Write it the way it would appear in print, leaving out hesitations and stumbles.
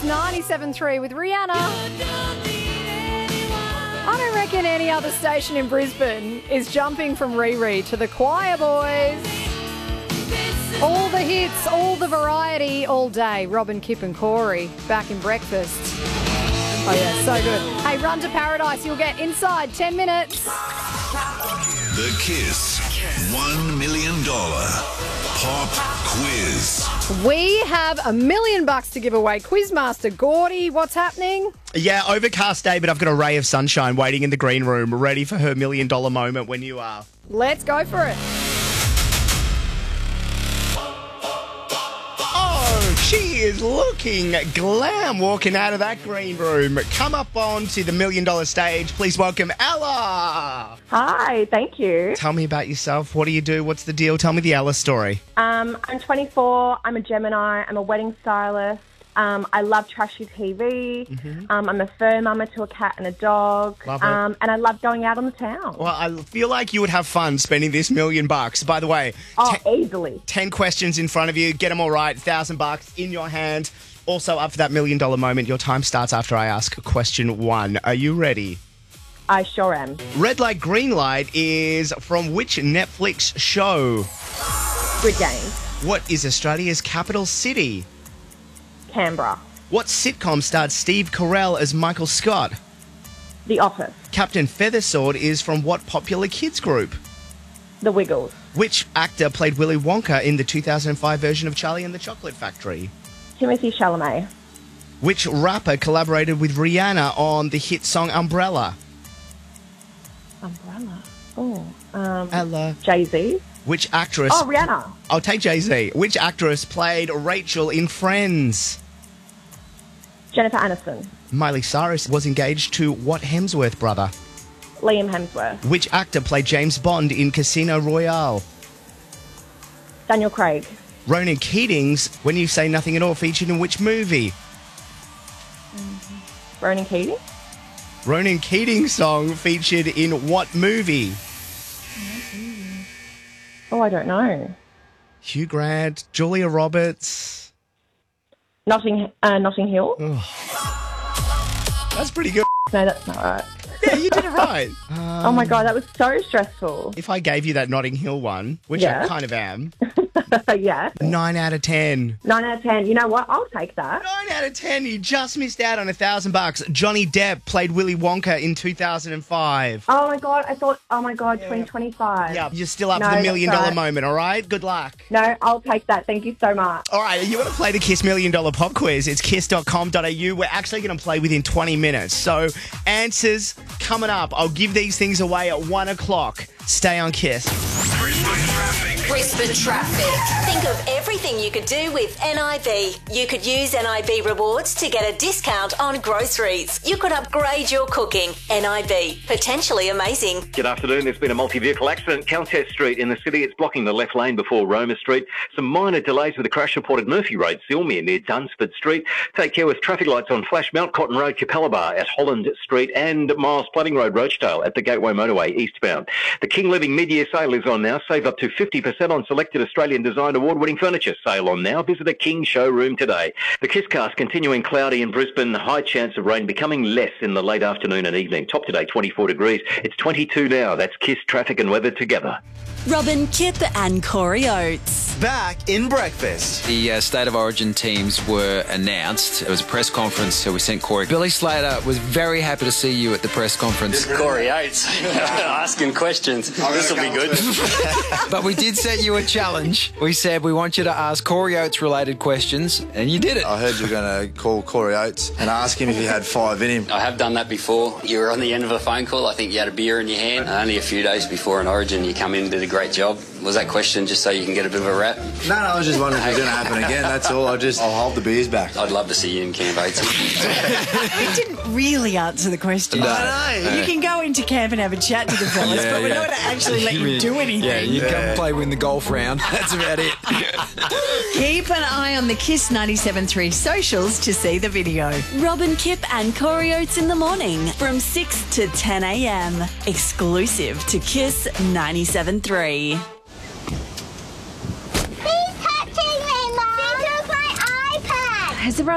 97.3 with Rihanna. I don't reckon any other station in Brisbane is jumping from Riri to the Choir Boys. All the hits, all the variety, all day. Robin, Kip and Corey back in breakfast. Oh yeah, so good. Hey, Run to Paradise, you'll get inside 10 minutes. The Kiss $1 million Pop Quiz. We have $1 million to give away. Quizmaster Gordy, what's happening? Yeah, overcast day, but I've got a ray of sunshine waiting in the green room, ready for her $1 million moment when you are. Let's go for it. Oh, she is looking glam walking out of that green room. Come up onto the $1 million stage. Please welcome Ella. Hi, thank you. Tell me about yourself. What do you do? What's the deal? Tell me the Ella story. I'm 24. I'm a Gemini. I'm a wedding stylist. I love trashy TV. Mm-hmm. I'm a fur mama to a cat and a dog. Love it. And I love going out on the town. Well, I feel like you would have fun spending this $1 million. By the way, Easily. 10 questions in front of you. Get them all right. $1,000 in your hand. Also up for that $1 million moment. Your time starts after I ask question 1. Are you ready? I sure am. Red Light, Green Light is from which Netflix show? Good game. What is Australia's capital city? Canberra. What sitcom starred Steve Carell as Michael Scott? The Office. Captain Feathersword is from what popular kids group? The Wiggles. Which actor played Willy Wonka in the 2005 version of Charlie and the Chocolate Factory? Timothy Chalamet. Which rapper collaborated with Rihanna on the hit song Umbrella? Umbrella. Oh. Ella. Jay-Z. Which actress... Oh, Rihanna. I'll take Jay-Z. Which actress played Rachel in Friends? Jennifer Aniston. Miley Cyrus was engaged to what Hemsworth brother? Liam Hemsworth. Which actor played James Bond in Casino Royale? Daniel Craig. Ronan Keating's When You Say Nothing at All featured in which movie? Ronan Keating. Ronan Keating's song featured in what movie? Oh, I don't know. Hugh Grant, Julia Roberts. Notting Hill. That's pretty good. No, that's not right. Yeah, you did it right. Oh my God, that was so stressful. If I gave you that Notting Hill one, which Yeah. I kind of am, Yeah. 9 out of 10. 9 out of 10. You know what? I'll take that. 9 out of 10. You just missed out on $1,000. Johnny Depp played Willy Wonka in 2005. Oh my God, I thought, 2025. Yeah, you're still up No, for the $1 that's million right. moment, all right? Good luck. No, I'll take that. Thank you so much. All right, you want to play the Kiss $1 Million Pop Quiz? It's kiss.com.au. We're actually going to play within 20 minutes. So, answers coming up. I'll give these things away at 1 o'clock. Stay on Kiss. Brisbane Traffic. Think of everything you could do with NIB. You could use NIB rewards to get a discount on groceries. You could upgrade your cooking. NIB. Potentially amazing. Good afternoon. There's been a multi-vehicle accident. Countess Street in the city. It's blocking the left lane before Roma Street. Some minor delays with a crash reported Murphy Road, Silmere near Dunsford Street. Take care with traffic lights on Flash, Mount Cotton Road, Capella at Holland Street and Miles Planning Road, Roachdale at the Gateway Motorway eastbound. The King Living mid-year sale is on now. Save up to 50% on selected Australian Design Award-winning furniture. Sale on now. Visit a King showroom today. The Kisscast continuing cloudy in Brisbane. High chance of rain becoming less in the late afternoon and evening. Top today, 24 degrees. It's 22 now. That's Kiss traffic and weather together. Robin, Kip and Corey Oates. Back in breakfast. The State of Origin teams were announced. It was a press conference, so we sent Corey. Billy Slater was very happy to see you at the press conference. Corey Oates asking questions. This will be good. But we did set you a challenge. We said we want you to ask Corey Oates related questions, and you did it. I heard you were going to call Corey Oates and ask him if he had 5 in him. I have done that before. You were on the end of a phone call. I think you had a beer in your hand. Only a few days before an Origin, you come in and did a great job. Was that question just so you can get a bit of a rap? No, I was just wondering if it was going to happen again. That's all. I'll hold the beers back. I'd love to see you in Camp 80. He didn't really answer the question. No. I know. You can go into camp and have a chat to the fellas, but we're not going to actually let you do anything. Yeah, you come play win the golf round. That's about it. Keep an eye on the Kiss 97.3 socials to see the video. Robin, Kip and Corey Oates in the morning from 6 to 10 a.m. Exclusive to Kiss 97.3. He's touching me, Mom! He took my iPad! Has the